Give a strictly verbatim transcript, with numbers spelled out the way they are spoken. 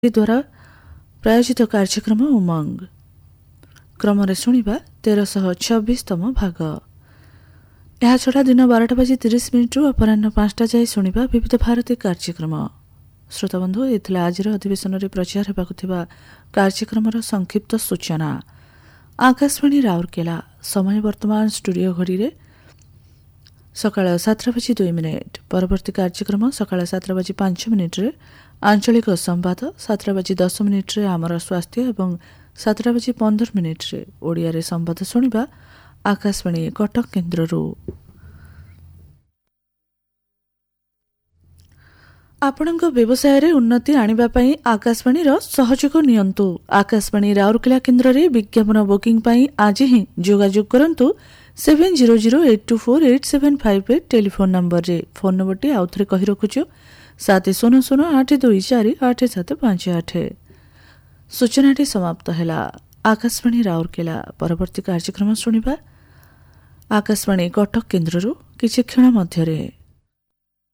द्वारा प्रायोजित कार्यक्रम उमंग क्रम शुणा तेरशह छब्बीसतम भाग। यह छड़ा दिन बारटा बाजी तीस मिनिट अपराह पांचटा जाए शुणा विविध भारती कार्यक्रम। श्रोताबंधु ये आज अधिवेशन में प्रचार होगा कार्यक्रम संक्षिप्त सूचना। आकाशवाणी राउरकेला समय वर्तमान स्टूडियो घड़ी रे सकाळ सातटा बाजी दुई मिनिट। परवर्ती कार्यक्रम सकाळ सातटा बाजी पांच मिनिट रे आंचलिक संवाद, सातटा बाजी दस मिनिट रे आमर स्वास्थ्य एवं सातटा बाजी पंदर मिनिट रे ओडिया रे संवाद शुणा आकाशवाणी कटक केन्द्ररू। आपणक व्यवसाय रे उन्नति आनिबा पई आकाशवाणी रो सहयोग नियंतु। आकाशवाणी राउरकेला केन्द्र रे विज्ञापन बुकिंग पई आज ही जोगाजोग करंतु seven zero zero eight to four eight seven five eight telephone number रे। फोन नंबर टी आउथरे कहि रखुछु सात शून्य शून्य आठ दुई चार आठ सात पांच आठ। सूचनाटी समाप्त हैला। आकाशवाणी राउरकेला परवर्ती कार्यक्रम शुणिबा आकाशवाणी कटक केन्द्ररू किछि क्षण मध्यरे।